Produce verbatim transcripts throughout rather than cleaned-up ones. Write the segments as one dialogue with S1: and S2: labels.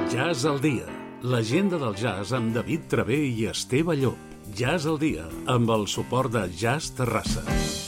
S1: Jazz al dia, l'agenda del jazz amb David Travé i Esteve Llop. Jazz al dia, amb el suport de Jazz Terrassa.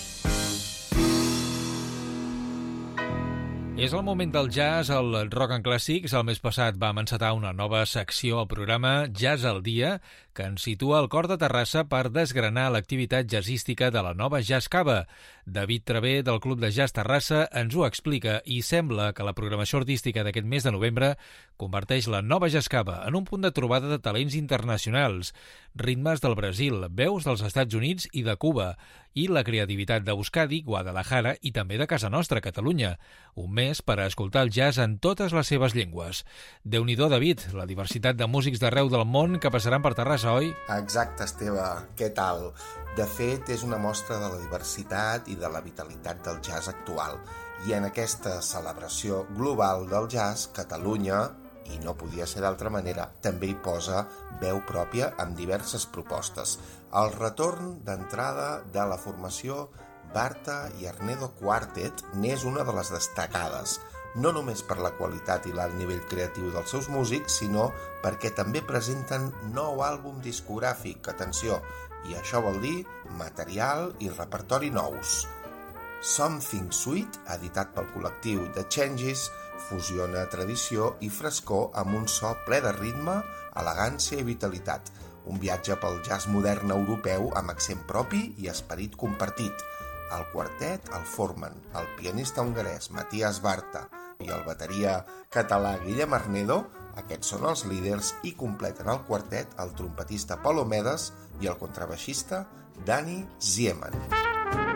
S2: És el moment del jazz, el Rock and Classics. El mes passat vam encetar una nova secció al programa Jazz al dia, que ens situa al cor de Terrassa per desgranar l'activitat jazzística de la nova Jazz Cava. David Travé, del Club de Jazz Terrassa, ens ho explica i sembla que la programació artística d'aquest mes de novembre converteix la nova Jazz Cava en un punt de trobada de talents internacionals, ritmes del Brasil, veus dels Estats Units i de Cuba, i la creativitat d'Euskadi, Guadalajara i també de casa nostra, Catalunya. Un mes per a escoltar el jazz en totes les seves llengües. Déu-n'hi-do, David, la diversitat de músics d'arreu del món que passaran per Terrassa, oi?
S3: Exacte, Esteve. Què tal? De fet, és una mostra de la diversitat i de la vitalitat del jazz actual. I en aquesta celebració global del jazz, Catalunya, i no podia ser d'altra manera, també hi posa veu pròpia amb diverses propostes. El retorn d'entrada de la formació Barta i Arnedo Quartet n'és una de les destacades, no només per la qualitat i l'alt nivell creatiu dels seus músics, sinó perquè també presenten nou àlbum discogràfic, atenció, i això vol dir material i repertori nous. Something Sweet, editat pel col·lectiu The Changes, fusiona tradició i frescor amb un so ple de ritme, elegància i vitalitat. Un viatge pel jazz modern europeu amb accent propi i esperit compartit. El quartet el formen el pianista hongarès Matías Barta i el bateria català Guillem Arnedo. Aquests són els líders i completen el quartet el trompetista Pol Omedes i el contrabaixista Dani Ziemann.